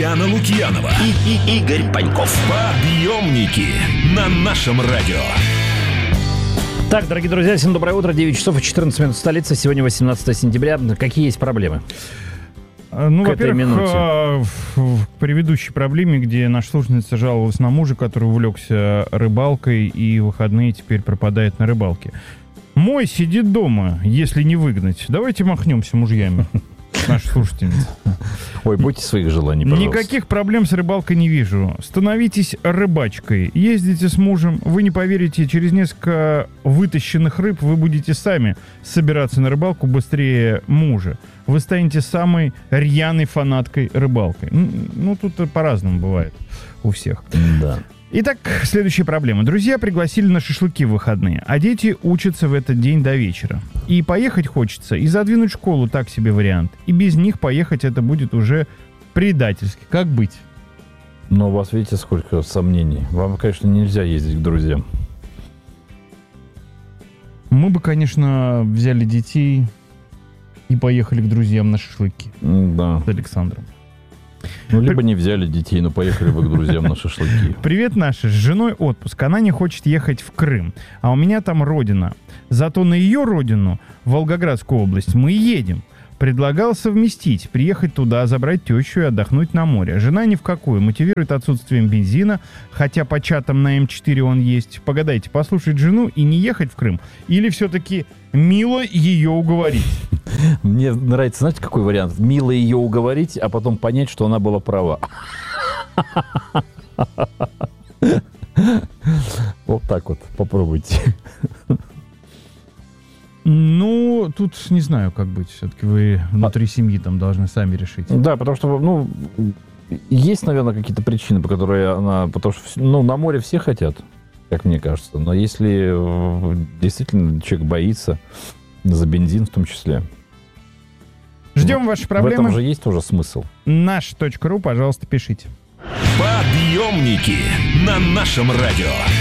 Яна Лукьянова и Игорь Паньков. Подъемники на нашем радио. Так, дорогие друзья, всем доброе утро. 9 часов и 14 минут столица. Сегодня 18 сентября. Какие есть проблемы? Ну, во-первых, к предыдущей проблеме, где наша слушательница жаловалась на мужа, который увлекся рыбалкой и в выходные теперь пропадает на рыбалке. Мой сидит дома, если не выгнать. Давайте махнемся мужьями. Наша слушательница. Ой, будьте своих желаний, пожалуйста. Никаких проблем с рыбалкой не вижу. Становитесь рыбачкой. Ездите с мужем. Вы не поверите, через несколько вытащенных рыб вы будете сами собираться на рыбалку быстрее мужа. Вы станете самой рьяной фанаткой рыбалкой. Ну, тут по-разному бывает у всех. Да. Итак, следующая проблема. Друзья пригласили на шашлыки в выходные, а дети учатся в этот день до вечера. И поехать хочется, и задвинуть школу так себе вариант. И без них поехать это будет уже предательски. Как быть? Но у вас, видите, сколько сомнений. Вам, конечно, нельзя ездить к друзьям. Мы бы, конечно, взяли детей и поехали к друзьям на шашлыки. Да. С Александром. Ну, либо не взяли детей, но поехали бы к друзьям на шашлыки. Привет, Наша. С женой отпуск. Она не хочет ехать в Крым. А у меня там родина. Зато на ее родину, в Волгоградскую область, мы едем. Предлагал совместить, приехать туда, забрать тещу и отдохнуть на море. Жена ни в какую. Мотивирует отсутствием бензина, хотя по чатам на М4 он есть. Погадайте, послушать жену и не ехать в Крым? Или все-таки мило ее уговорить? Мне нравится, знаете, какой вариант? Мило ее уговорить, а потом понять, что она была права. Вот так вот, попробуйте. Ну, тут не знаю, как быть. Все-таки вы внутри семьи там должны сами решить. Да, потому что, ну, есть, наверное, какие-то причины, по которым она... Потому что, ну, на море все хотят, как мне кажется. Но если действительно человек боится, за бензин в том числе... Ждем ваши проблемы. В этом же есть тоже смысл. Наш.ру, пожалуйста, пишите. Подъемники на нашем радио.